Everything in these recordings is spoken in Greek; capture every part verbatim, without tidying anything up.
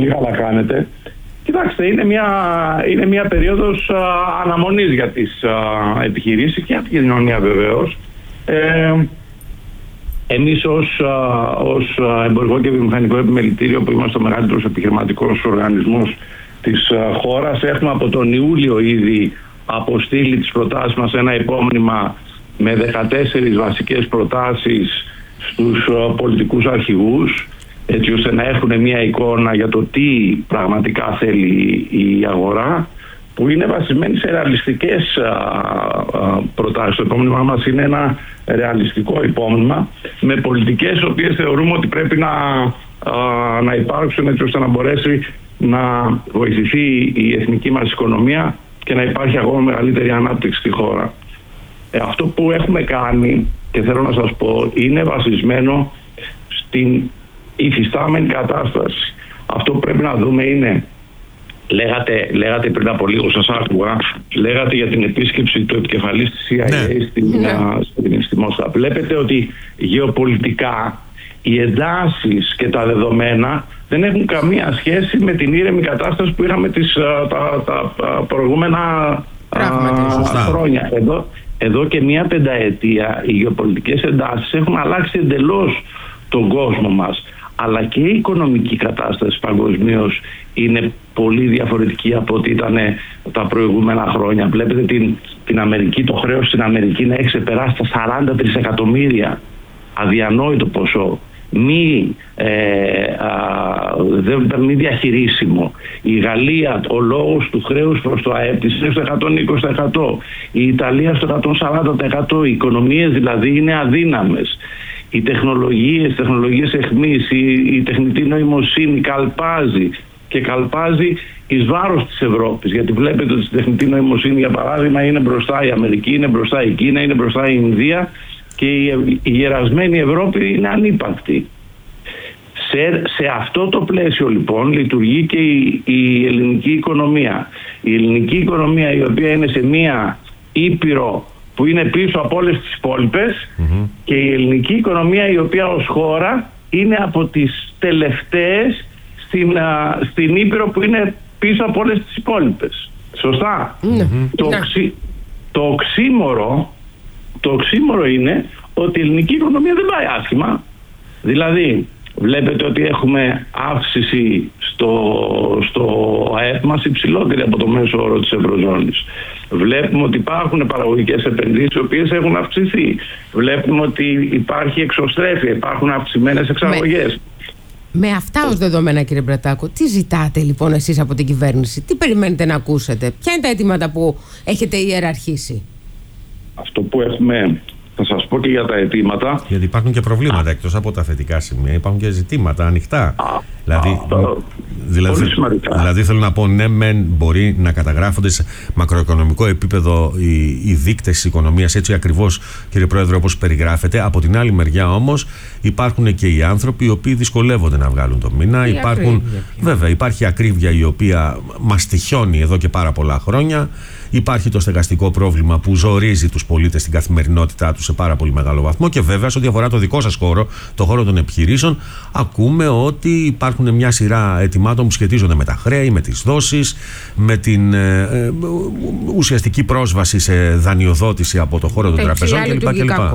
Πολύ καλά κάνετε. Κοιτάξτε, είναι μια, είναι μια περίοδος α, αναμονής για τις α, επιχειρήσεις και για την κοινωνία βεβαίως. Ε, εμείς ως, α, ως εμπορικό και βιομηχανικό επιμελητήριο, που είμαστε ο μεγαλύτερος επιχειρηματικός οργανισμός της α, χώρας, έχουμε από τον Ιούλιο ήδη αποστείλει τις προτάσεις μας, ένα υπόμνημα με δεκατέσσερις βασικές προτάσεις στους α, πολιτικούς αρχηγούς, έτσι ώστε να έχουν μια εικόνα για το τι πραγματικά θέλει η αγορά, που είναι βασισμένη σε ρεαλιστικές α, α, προτάσεις. Το υπόμνημά μας είναι ένα ρεαλιστικό υπόμνημα με πολιτικές, οι οποίες θεωρούμε ότι πρέπει να, α, να υπάρξουν, έτσι ώστε να μπορέσει να βοηθηθεί η εθνική μας οικονομία και να υπάρχει ακόμα μεγαλύτερη ανάπτυξη στη χώρα. Ε, αυτό που έχουμε κάνει, και θέλω να σας πω, είναι βασισμένο στην υφιστάμενη κατάσταση. Αυτό που πρέπει να δούμε είναι, λέγατε, λέγατε πριν από λίγο, σας άκουγα, λέγατε για την επίσκεψη του επικεφαλής της σι άι έι ναι. στην, ναι. στην, στη Μόσχα. Βλέπετε ότι γεωπολιτικά οι εντάσεις και τα δεδομένα δεν έχουν καμία σχέση με την ήρεμη κατάσταση που είχαμε τις, τα, τα, τα προηγούμενα α, χρόνια. Εδώ, εδώ και μία πενταετία οι γεωπολιτικές εντάσεις έχουν αλλάξει εντελώς τον κόσμο μας. Αλλά και η οικονομική κατάσταση παγκοσμίως είναι πολύ διαφορετική από ό,τι ήταν τα προηγούμενα χρόνια. Βλέπετε την, την Αμερική, το χρέος στην Αμερική να έχει ξεπεράσει τα σαράντα τρισεκατομμύρια. Αδιανόητο ποσό. Μη, ε, α, δεν, μη διαχειρίσιμο. Η Γαλλία, ο λόγος του χρέους προς το ΑΕΠ της είναι στο εκατόν είκοσι τοις εκατό. Η Ιταλία στο εκατόν σαράντα τοις εκατό. Οι οικονομίες δηλαδή είναι αδύναμες. Οι τεχνολογίες, οι τεχνολογίες εχμής, η, η τεχνητή νοημοσύνη καλπάζει και καλπάζει εις βάρος της Ευρώπης. Γιατί βλέπετε ότι στη τεχνητή νοημοσύνη, για παράδειγμα, είναι μπροστά η Αμερική, είναι μπροστά η Κίνα, είναι μπροστά η Ινδία και η, η γερασμένη Ευρώπη είναι ανύπαρκτη. Σε, σε αυτό το πλαίσιο λοιπόν λειτουργεί και η, η ελληνική οικονομία. Η ελληνική οικονομία, η οποία είναι σε μία ήπειρο που είναι πίσω από όλες τις υπόλοιπες, mm-hmm. και η ελληνική οικονομία, η οποία ως χώρα είναι από τις τελευταίες στην, α, στην Ήπειρο που είναι πίσω από όλες τις υπόλοιπες. Σωστά. Mm-hmm. Το, οξύ, το, οξύμορο, το οξύμορο είναι ότι η ελληνική οικονομία δεν πάει άσχημα. Δηλαδή βλέπετε ότι έχουμε αύξηση στο, στο ΑΕΠ μας υψηλότερη από το μέσο όρο της Ευρωζώνης. Βλέπουμε ότι υπάρχουν παραγωγικές επενδύσεις οι οποίες έχουν αυξηθεί. Βλέπουμε ότι υπάρχει εξωστρέφεια, υπάρχουν αυξημένες εξαγωγές. Με, με αυτά ως δεδομένα, κύριε Μπρατάκο, τι ζητάτε λοιπόν εσείς από την κυβέρνηση, τι περιμένετε να ακούσετε, ποια είναι τα αιτήματα που έχετε ιεραρχήσει? Αυτό που έχουμε, θα σας πω και για τα αιτήματα. Γιατί υπάρχουν και προβλήματα, εκτός από τα θετικά σημεία, υπάρχουν και ζητήματα ανοιχτά. Α, δηλαδή, α, δηλαδή, δηλαδή θέλω να πω, ναι, μεν μπορεί να καταγράφονται σε μακροοικονομικό επίπεδο οι, οι δείκτες της οικονομίας, έτσι ακριβώς, κύριε Πρόεδρε, όπως περιγράφεται. Από την άλλη μεριά όμως υπάρχουν και οι άνθρωποι οι οποίοι δυσκολεύονται να βγάλουν το μήνα. Υπάρχουν, βέβαια, υπάρχει ακρίβεια η οποία μας τυχιώνει εδώ και πάρα πολλά χρόνια. Υπάρχει το στεγαστικό πρόβλημα που ζορίζει τους πολίτες στην καθημερινότητά τους σε πάρα πολύ μεγάλο βαθμό. Και βέβαια, σε ό,τι αφορά το δικό σας χώρο, το χώρο των επιχειρήσεων, ακούμε ότι υπάρχουν μια σειρά αιτημάτων που σχετίζονται με τα χρέη, με τις δόσεις, με την ε, ε, ουσιαστική πρόσβαση σε δανειοδότηση από το χώρο των τραπεζών κλπ.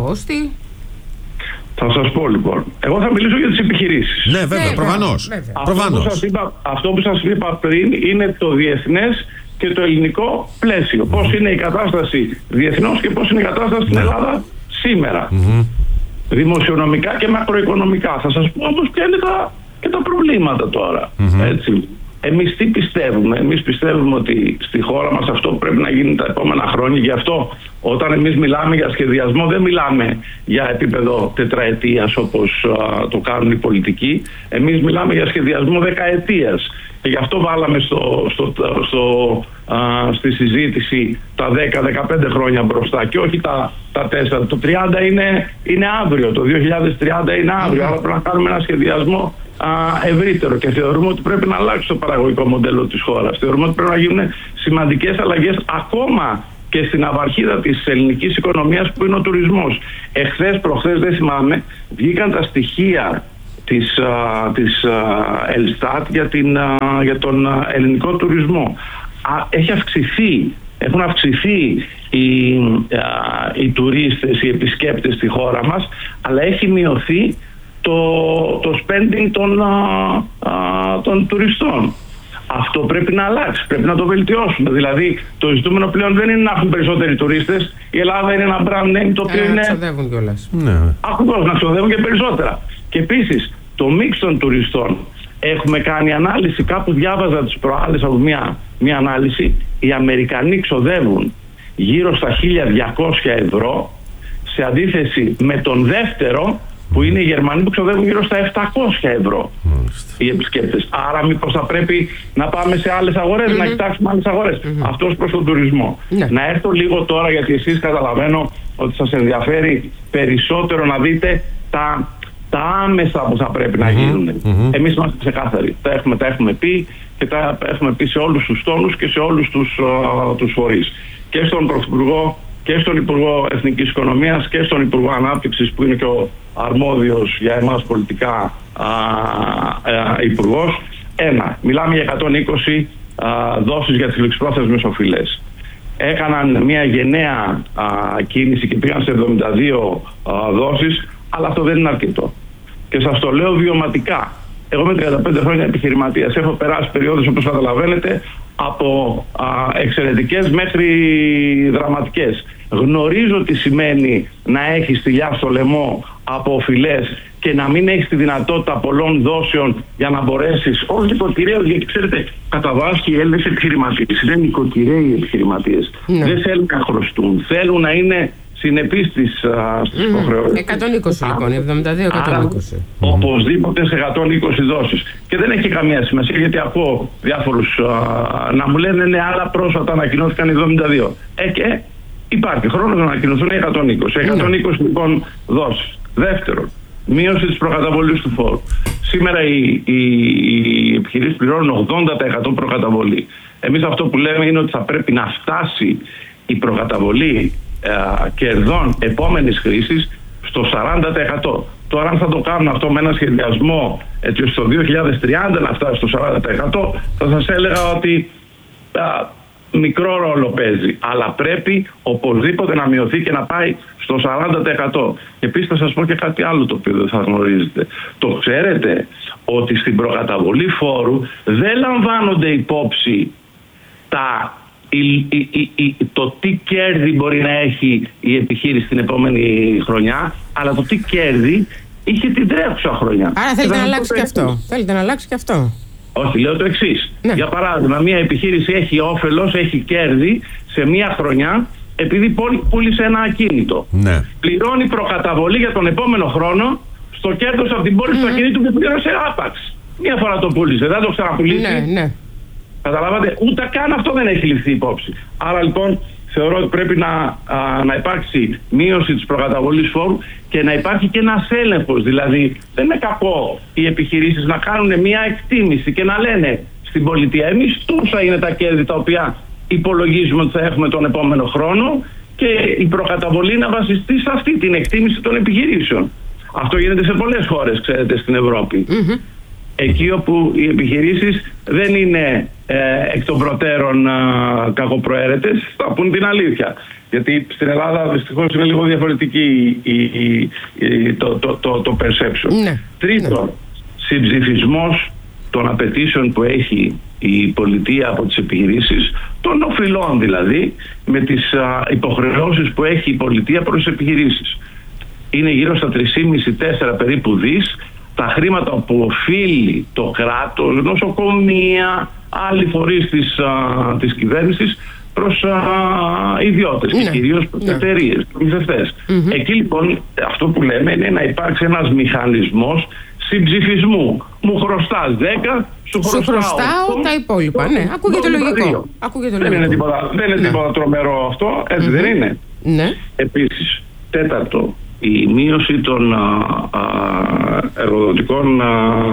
Θα σας πω λοιπόν. Εγώ θα μιλήσω για τις επιχειρήσεις. Ναι, βέβαια, ναι, προφανώς. Βέβαια. Αυτό, προφανώς. Που σας είπα, αυτό που σας είπα πριν είναι το διεθνές και το ελληνικό πλαίσιο. Mm-hmm. Πώς είναι η κατάσταση διεθνώς και πώς είναι η κατάσταση στην Ελλάδα σήμερα. Mm-hmm. Δημοσιονομικά και μακροοικονομικά. Θα σας πω όμως ποια είναι τα, και τα προβλήματα τώρα. Mm-hmm. Έτσι. Εμείς τι πιστεύουμε? Εμείς πιστεύουμε ότι στη χώρα μας αυτό πρέπει να γίνει τα επόμενα χρόνια. Γι' αυτό όταν εμείς μιλάμε για σχεδιασμό δεν μιλάμε για επίπεδο τετραετίας όπως α, το κάνουν οι πολιτικοί. Εμείς μιλάμε για σχεδιασμό δεκαετίας. Και γι' αυτό βάλαμε στο, στο, στο, α, στη συζήτηση τα δέκα με δεκαπέντε χρόνια μπροστά και όχι τα, τα τέσσερα. Το τριάντα είναι, είναι αύριο, το δύο χιλιάδες τριάντα είναι αύριο. Άρα πρέπει να κάνουμε ένα σχεδιασμό α, ευρύτερο και θεωρούμε ότι πρέπει να αλλάξει το παραγωγικό μοντέλο της χώρας. Θεωρούμε ότι πρέπει να γίνουν σημαντικές αλλαγές ακόμα και στην αυαρχίδα της ελληνικής οικονομίας που είναι ο τουρισμός. Εχθές, προχθές, δεν θυμάμαι, βγήκαν τα στοιχεία της, α, της α, Ελστάτ για, την, α, για τον α, ελληνικό τουρισμό. Α, έχει αυξηθεί, έχουν αυξηθεί οι, α, οι τουρίστες, οι επισκέπτες στη χώρα μας, αλλά έχει μειωθεί το, το spending των, α, α, των τουριστών. Αυτό πρέπει να αλλάξει, πρέπει να το βελτιώσουμε. Δηλαδή, το ζητούμενο πλέον δεν είναι να έχουν περισσότεροι τουρίστες. Η Ελλάδα είναι ένα brand name το οποίο ε, είναι. Να ξοδεύουν κιόλας. Ναι. Ακριβώς, να ξοδεύουν και περισσότερα. Και επίσης, το μίξ των τουριστών. Έχουμε κάνει ανάλυση, κάπου διάβαζα τις προάλλες από μια, μια ανάλυση. Οι Αμερικανοί ξοδεύουν γύρω στα χίλια διακόσια ευρώ, σε αντίθεση με τον δεύτερο, που είναι οι Γερμανοί, που ξοδεύουν γύρω στα επτακόσια ευρώ οι επισκέπτες. Άρα μήπως θα πρέπει να πάμε σε άλλες αγορές, mm-hmm. να κοιτάξουμε άλλες αγορές. Mm-hmm. Αυτός προς τον τουρισμό. Yeah. Να έρθω λίγο τώρα, γιατί εσείς καταλαβαίνω ότι σας ενδιαφέρει περισσότερο να δείτε τα, τα άμεσα που θα πρέπει mm-hmm. να γίνουν. Mm-hmm. Εμείς είμαστε ξεκάθαροι. Τα έχουμε, τα έχουμε πει και τα έχουμε πει σε όλους τους τόνους και σε όλους τους, uh, τους φορείς. Και στον Πρωθυπουργό και στον Υπουργό Εθνικής Οικονομίας και στον Υπουργό Ανάπτυξης, που είναι και ο αρμόδιος για εμάς πολιτικά α, α, υπουργός. Ένα, μιλάμε για εκατόν είκοσι α, δόσεις για τις ληξιπρόθεσμες οφειλές. Έκαναν μια γενναία α, κίνηση και πήγαν σε εβδομήντα δύο α, δόσεις, αλλά αυτό δεν είναι αρκετό. Και σας το λέω βιωματικά. Εγώ με τριάντα πέντε χρόνια επιχειρηματίας έχω περάσει περιόδους, όπως καταλαβαίνετε, από α, εξαιρετικές μέχρι δραματικές. Γνωρίζω τι σημαίνει να έχεις θηλιά στο λαιμό από οφειλές και να μην έχεις τη δυνατότητα πολλών δόσεων για να μπορέσεις. Όχι νοικοκυρέως, γιατί ξέρετε, κατά βάση οι Έλληνες επιχειρηματίες είναι νοικοκυρέοι επιχειρηματίες. Ναι. Δεν θέλουν να χρωστούν, θέλουν να είναι συνεπείς στις mm. υποχρεώσεις. εκατόν είκοσι λοιπόν, εβδομήντα δύο εκατόν είκοσι. Mm. Οπωσδήποτε σε εκατόν είκοσι δόσεις. Και δεν έχει καμία σημασία, γιατί ακούω διάφορους α, να μου λένε ναι, άλλα πρόσφατα ανακοινώθηκαν εβδομήντα δύο. Ε, και υπάρχει χρόνος να ανακοινωθούν εκατόν είκοσι. εκατόν είκοσι mm. λοιπόν δόσεις. Δεύτερον, μείωση της προκαταβολής του φόρου. Σήμερα οι, οι, οι επιχειρήσεις πληρώνουν ογδόντα τοις εκατό προκαταβολή. Εμείς αυτό που λέμε είναι ότι θα πρέπει να φτάσει η προκαταβολή Uh, κερδών επόμενης χρήσης στο σαράντα τοις εκατό. Τώρα αν θα το κάνουν αυτό με ένα σχεδιασμό έτσι ώστε το δύο χιλιάδες τριάντα να φτάσει στο σαράντα τοις εκατό, θα σας έλεγα ότι uh, μικρό ρόλο παίζει, αλλά πρέπει οπωσδήποτε να μειωθεί και να πάει στο σαράντα τοις εκατό. Επίσης θα σας πω και κάτι άλλο το οποίο δεν θα γνωρίζετε. Το ξέρετε ότι στην προκαταβολή φόρου δεν λαμβάνονται υπόψη τα Η, η, η, η, το τι κέρδη μπορεί να έχει η επιχείρηση την επόμενη χρονιά, αλλά το τι κέρδη είχε την τρέχουσα χρονιά. Άρα θέλετε να αλλάξει και αυτό. Θέλετε να αλλάξει και αυτό. Όχι, λέω το εξής. Ναι. Για παράδειγμα, μια επιχείρηση έχει όφελος, έχει κέρδη σε μια χρονιά επειδή πούλησε ένα ακίνητο. Ναι. Πληρώνει προκαταβολή για τον επόμενο χρόνο στο κέρδος από την πώληση mm. του ακινήτου που πλήρωσε άπαξ. Μια φορά το πούλησε, δεν το ξαναπουλήσει. Ναι, ναι. Καταλάβατε, ούτε καν αυτό δεν έχει ληφθεί υπόψη. Άρα λοιπόν θεωρώ ότι πρέπει να, α, να υπάρξει μείωση της προκαταβολής φόρου και να υπάρχει και ένας έλεγχος. Δηλαδή δεν είναι κακό οι επιχειρήσεις να κάνουν μια εκτίμηση και να λένε στην πολιτεία εμείς τόσα είναι τα κέρδη τα οποία υπολογίζουμε ότι θα έχουμε τον επόμενο χρόνο και η προκαταβολή να βασιστεί σε αυτή την εκτίμηση των επιχειρήσεων. Αυτό γίνεται σε πολλές χώρες, ξέρετε, στην Ευρώπη. Mm-hmm. Εκεί όπου οι επιχειρήσεις δεν είναι ε, εκ των προτέρων ε, κακοπροαίρετες, θα πούν την αλήθεια. Γιατί στην Ελλάδα δυστυχώς είναι λίγο διαφορετική η, η, η, το, το, το, το perception. Ναι. Τρίτον, ναι. συμψηφισμός των απαιτήσεων που έχει η πολιτεία από τις επιχειρήσεις, των οφειλών δηλαδή, με τις α, υποχρεώσεις που έχει η πολιτεία προς τις επιχειρήσεις. Είναι γύρω στα τρία κόμμα πέντε με τέσσερα περίπου δις τα χρήματα που οφείλει το κράτος, νοσοκομεία, άλλοι φορείς της, α, της κυβέρνησης προς α, ιδιώτες ναι. και κυρίως προς ναι. εταιρείες, προμηθευτές. Mm-hmm. Εκεί λοιπόν αυτό που λέμε είναι να υπάρξει ένας μηχανισμός συμψηφισμού. Μου χρωστάς δέκα, σου χρωστάω, σου χρωστάω τα υπόλοιπα. Ναι, ακούγεται λογικό. Ακούγεται δεν λογικό. Είναι τίποτα, δεν είναι ναι. τίποτα τρομερό αυτό, έτσι mm-hmm. δεν είναι. Ναι. Επίσης, τέταρτο, η μείωση των α, α, εργοδοτικών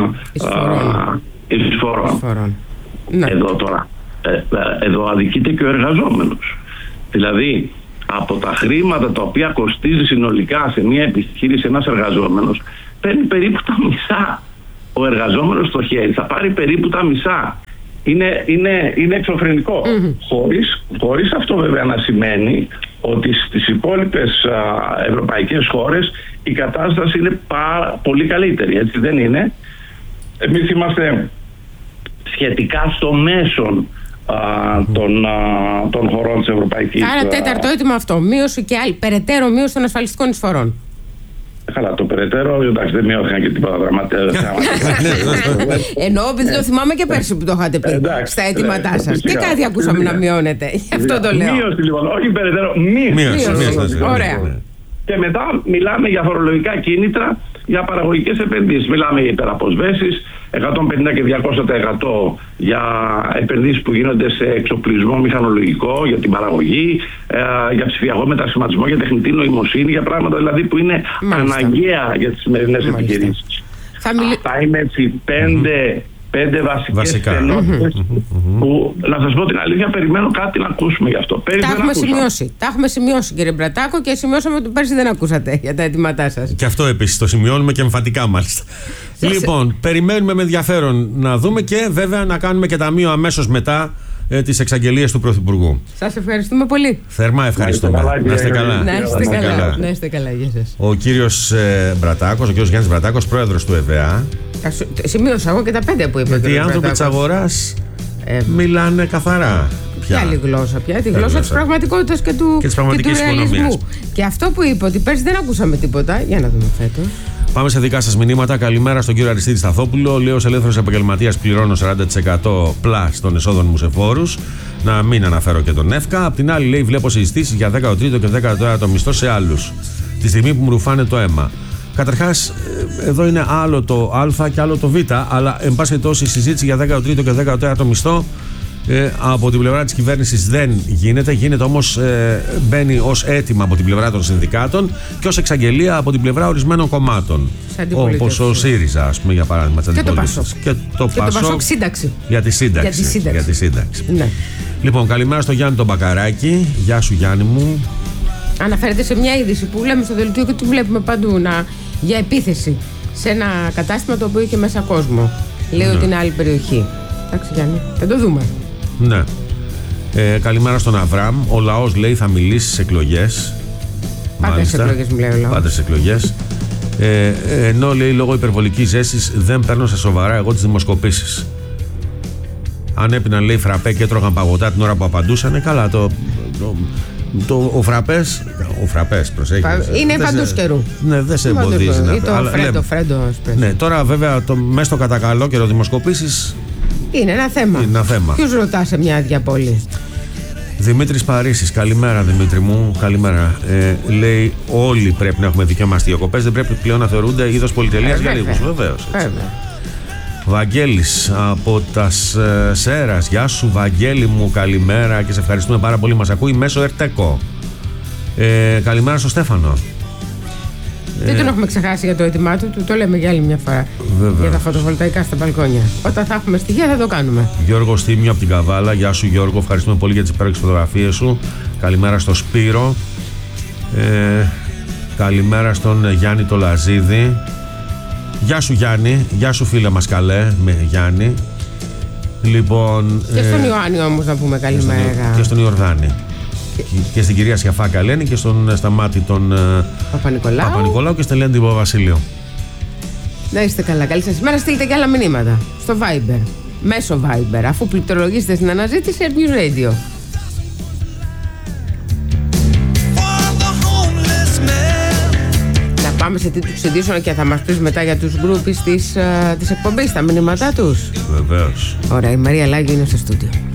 εισφορών. Ναι. Εδώ τώρα, ε, εδώ αδικείται και ο εργαζόμενος. Δηλαδή, από τα χρήματα τα οποία κοστίζει συνολικά σε μια επιχείρηση ένας εργαζόμενος, παίρνει περίπου τα μισά ο εργαζόμενος στο χέρι θα πάρει περίπου τα μισά. Είναι, είναι, είναι εξωφρενικό. Mm-hmm. Χωρίς, χωρίς αυτό βέβαια να σημαίνει ότι στις υπόλοιπες α, ευρωπαϊκές χώρες η κατάσταση είναι πάρα πολύ καλύτερη. Έτσι δεν είναι. Εμείς είμαστε σχετικά στο μέσον α, των, α, των χωρών της Ευρωπαϊκής. Άρα τέταρτο έτοιμο αυτό. Μείωση και άλλη. Περαιτέρω μείωση των ασφαλιστικών εισφορών. Καλά, το περαιτέρω, εντάξει, δεν μειώθηκαν και τίποτα δραματικά. Ενώ επειδή το θυμάμαι και πέρσι που το είχατε πει στα αιτήματά σας. Και κάτι ακούσαμε να μειώνετε. Γι' αυτό το λέω. Μείωση λοιπόν, όχι περαιτέρω, μείωση. Ωραία. Και μετά μιλάμε για φορολογικά κίνητρα για παραγωγικές επενδύσεις. Μιλάμε για υπεραποσβέσεις, εκατόν πενήντα και διακόσια τοις εκατό για επενδύσεις που γίνονται σε εξοπλισμό μηχανολογικό, για την παραγωγή, ε, για ψηφιακό μετασχηματισμό, για τεχνητή νοημοσύνη, για πράγματα δηλαδή που είναι Μάλιστα. αναγκαία για τις σημερινές επιχειρήσεις. Θα μιλ... Αυτά είναι έτσι πέντε... Mm-hmm. Πέντε βασικές ενότητες mm-hmm. που, να σας πω την αλήθεια, περιμένω κάτι να ακούσουμε γι' αυτό. Πέρυσι τα έχουμε σημειώσει. Τα έχουμε σημειώσει, κύριε Μπρατάκο, και σημειώσαμε ότι πέρσι δεν ακούσατε για τα αιτήματά σας. Και αυτό επίσης το σημειώνουμε και εμφατικά μάλιστα. Λοιπόν, περιμένουμε με ενδιαφέρον να δούμε και βέβαια να κάνουμε και ταμείο αμέσως μετά ε, τις εξαγγελίες του Πρωθυπουργού. Σας ευχαριστούμε πολύ. Θερμά ευχαριστούμε. Να είστε καλά. Να είστε καλά. Να είστε καλά. Γεια σας. Ο κύριος ε, Μπρατάκος, ο κύριος Γιάννης Μπρατάκος, πρόεδρος του ΕΒΕΑ. Σημείωσα εγώ και τα πέντε που είπε. Γιατί οι άνθρωποι της αγοράς ε, μιλάνε καθαρά. Ποια άλλη γλώσσα πια, τη γλώσσα της πραγματικότητας και του, και και του ρεαλισμού. Και αυτό που είπε ότι πέρσι δεν ακούσαμε τίποτα. Για να δούμε φέτος. Πάμε σε δικά σας μηνύματα. Καλημέρα στον κύριο Αριστίδη Σταθόπουλο. Λέω ως ελεύθερος επαγγελματίας πληρώνω σαράντα τοις εκατό πλάς των εσόδων μου σε φόρους. Να μην αναφέρω και τον ΕΦΚΑ. Απ' την άλλη, λέει, βλέπω συζητήσεις για δέκατο τρίτο και δέκατο τέταρτο μισθό σε άλλους. Τη στιγμή που μου ρουφάνε το αίμα. Καταρχάς, εδώ είναι άλλο το Α και άλλο το Β, αλλά εν πάση περιπτώσει η συζήτηση για δέκατο τρίτο και δέκατο τέταρτο μισθό ε, από την πλευρά της κυβέρνησης δεν γίνεται. Γίνεται όμως, ε, μπαίνει ως αίτημα από την πλευρά των συνδικάτων και ως εξαγγελία από την πλευρά ορισμένων κομμάτων. Όπως ο ΣΥΡΙΖΑ, ας πούμε, για παράδειγμα. Και το ΠΑΣΟΚ. Και το ΠΑΣΟΚ σύνταξη. Για τη σύνταξη. Για τη σύνταξη. Για τη σύνταξη. Ναι. Λοιπόν, καλημέρα στο Γιάννη τον Μπακαράκη. Γεια σου, Γιάννη μου. Αναφέρεται σε μια είδηση που λέμε στο δελτίο και τη βλέπουμε παντού να, για επίθεση σε ένα κατάστημα το οποίο είχε μέσα κόσμο. Λέω ναι. ότι είναι άλλη περιοχή. Εντάξει, Γιάννη, θα το δούμε. Ναι. Ε, καλημέρα στον Αβραμ. Ο λαός, λέει, θα μιλήσει στις εκλογές. Πάντα στις εκλογές μου λέει ο λαός. Πάντα στις εκλογές. Ε, ενώ, λέει, λόγω υπερβολικής ζέστης δεν παίρνω σε σοβαρά εγώ τις δημοσκοπήσεις. Αν έπιναν, λέει, φραπέ και έτρωγαν παγωτά την ώρα που απαντούσαν, καλά το... το Το, ο φραπές, ο φραπές προσέχει. Είναι παντού καιρού. Ναι, δεν σε εμποδίζει να πει. Το αλλά, φρέντο, φρέντο, ναι, τώρα βέβαια το, μέσα στο κατακαλό καιρό δημοσκοπήσεις είναι ένα θέμα. Είναι ένα θέμα. Ποιους ρωτά σε μια άδεια πόλη. Δημήτρης Παρίσης, καλημέρα Δημήτρη μου, καλημέρα. Ε, λέει όλοι πρέπει να έχουμε δικαίωμα στις διακοπές, δεν πρέπει πλέον να θεωρούνται είδος πολυτελείας ε, για λίγους. Βεβαίως. Βαγγέλης από τα Σέρας. Γεια σου Βαγγέλη μου, καλημέρα και σε ευχαριστούμε πάρα πολύ. Μας ακούει μέσω Ερτέκο. ε, Καλημέρα στο Στέφανο. Δεν ε, τον έχουμε ξεχάσει για το αίτημά του, του το λέμε για άλλη μια φορά. Βέβαια. Για τα φωτοβολταϊκά στα μπαλκόνια. Όταν θα έχουμε στοιχεία θα το κάνουμε. Γιώργο Στήμιο από την Καβάλα. Γεια σου Γιώργο, ευχαριστούμε πολύ για τις υπέροχες φωτογραφίες σου. Καλημέρα στο Σπύρο. ε, Καλημέρα στον Γιάννη το Λαζίδη. Γεια σου Γιάννη, γεια σου φίλε μας καλέ, με Γιάννη. Λοιπόν, και στον ε, Ιωάννη όμως να πούμε καλημέρα. Και στον, και στον Ιορδάνη. Και, και στην κυρία Σιαφάκα Ελένη και στον Σταμάτη τον Παπα-Νικολάου. Παπα-Νικολάου και στην Ελένη την Παπα-Βασίλειο. Να είστε καλά, καλή σας ημέρα. Στείλτε και άλλα μηνύματα στο Viber, μέσω Viber, αφού πληκτρολογήσετε στην αναζήτηση News Radio. Πάμε σε τίτλους ειδήσεων και θα μας πεις μετά για τους γκρουπις της, uh, της εκπομπής, τα μηνύματά τους. Βεβαίως. Ωραία, η Μαρία Λάγιο είναι στο στούντιο.